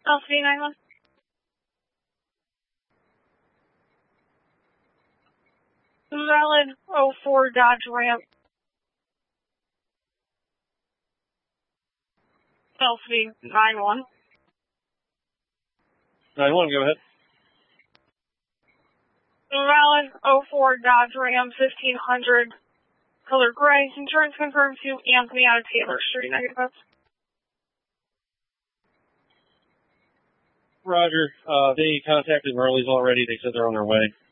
LCD 91. Valid 04 Dodge Ram. LCD 91. 91, go ahead. Valid 04 Dodge Ram 1500. Color gray. Insurance confirmed to Anthony out of Taylor Street. Negative. Roger. They contacted Marley's already. They said they're on their way.